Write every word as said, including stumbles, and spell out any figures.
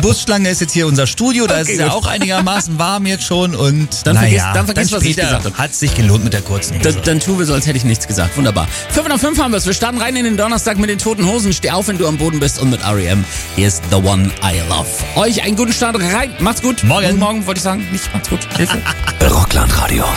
Busschlange ist jetzt hier unser Studio, da Okay, ist es ja gut. auch einigermaßen warm jetzt schon und Dann naja, vergiss- dann vergiss, was ich später gesagt habe. Hat sich gelohnt mit der kurzen Hose. Dann, dann tun wir so, als hätte ich nichts gesagt. Wunderbar. fünf nach fünf haben wir es. Wir starten rein in den Donnerstag mit den Toten Hosen. Steh auf, wenn du am Boden bist und mit R E M. Hier ist The One I Love. Euch einen guten Start rein. Macht's gut. Morgen. Morgen wollte ich sagen. Nicht macht's gut. Hilfe. Rockland Radio.